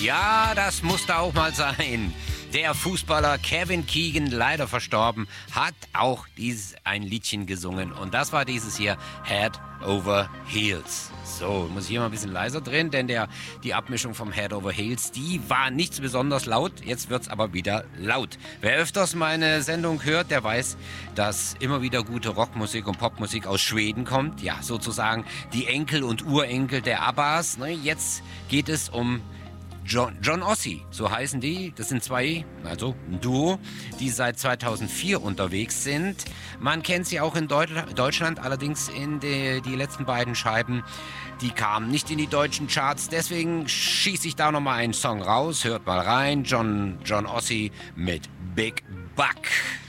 Ja, das musste auch mal sein. Der Fußballer Kevin Keegan, leider verstorben, hat auch ein Liedchen gesungen. Und das war dieses hier, Head Over Heels. So, muss ich hier mal ein bisschen leiser drehen, denn die Abmischung vom Head Over Heels, die war nicht besonders laut. Jetzt wird's aber wieder laut. Wer öfters meine Sendung hört, der weiß, dass immer wieder gute Rockmusik und Popmusik aus Schweden kommt. Ja, sozusagen die Enkel und Urenkel der Abbas. Jetzt geht es um John Ossie, so heißen die. Das sind zwei, also ein Duo, die seit 2004 unterwegs sind. Man kennt sie auch in Deutschland, allerdings die letzten beiden Scheiben, die kamen nicht in die deutschen Charts. Deswegen schieße ich da nochmal einen Song raus. Hört mal rein, John Ossie mit Big Buck.